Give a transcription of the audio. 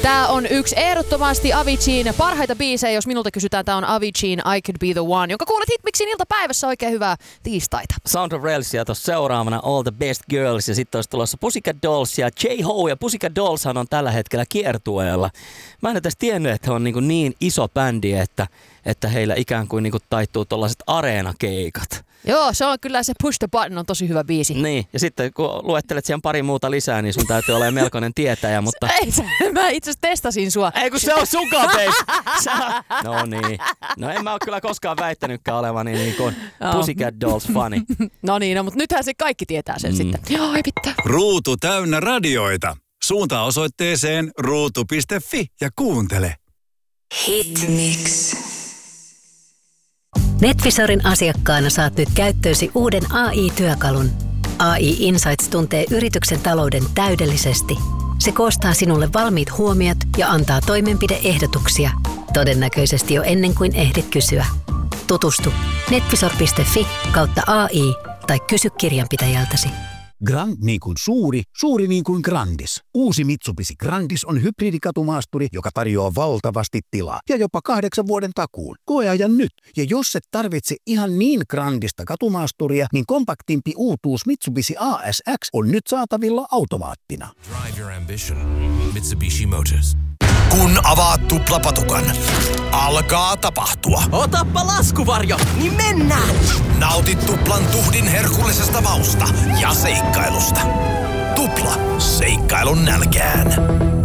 Tää on yksi ehdottomasti Aviciin parhaita biisejä, jos minulta kysytään. Tää on Aviciin I Could Be The One, jonka kuulet Hitmixin iltapäivässä. Oikein hyvää tiistaita. Sound of Railsia tuossa seuraavana All the Best Girls ja sitten olisi tulossa Pussycat Dolls ja J-Ho ja Pussycat Dollshan on tällä hetkellä kiertueella. Mä en edes tiennyt, että he on niin iso bändi, että heillä ikään kuin taittuu tollaiset areenakeikat. Joo, se on kyllä se Push the Button on tosi hyvä biisi. Niin, ja sitten kun luettelet siihen pari muuta lisää, niin sun täytyy olla melkoinen tietäjä, mutta... Ei, mä itse asiassa testasin sua. Ei kun se on sunkaan No niin. No en mä ole kyllä koskaan väittänytkään olevani niin kuin Pussycat Dolls fani. No niin, mutta nythän se kaikki tietää sen sitten. Joo, ei pitää. Ruutu täynnä radioita. Suuntaa osoitteeseen ruutu.fi ja kuuntele. Hitmix. Netvisorin asiakkaana saat nyt käyttöösi uuden AI-työkalun. AI Insights tuntee yrityksen talouden täydellisesti. Se koostaa sinulle valmiit huomiot ja antaa toimenpide-ehdotuksia. Todennäköisesti jo ennen kuin ehdit kysyä. Tutustu netvisor.fi/AI tai kysy kirjanpitäjältäsi. Grand niin kuin suuri, suuri niin kuin Grandis. Uusi Mitsubishi Grandis on hybridikatumaasturi, joka tarjoaa valtavasti tilaa ja jopa 8 vuoden takuun. Koeajan nyt. Ja jos et tarvitse ihan niin grandista katumaasturia, niin kompaktimpi uutuus Mitsubishi ASX on nyt saatavilla automaattina. Drive your ambition. Mitsubishi Motors. Kun avaat tuplapatukan, alkaa tapahtua. Otappa laskuvarjo, niin mennään! Nautit tuplan tuhdin herkullisesta mausta ja seikkailusta. Tupla, seikkailun nälkään.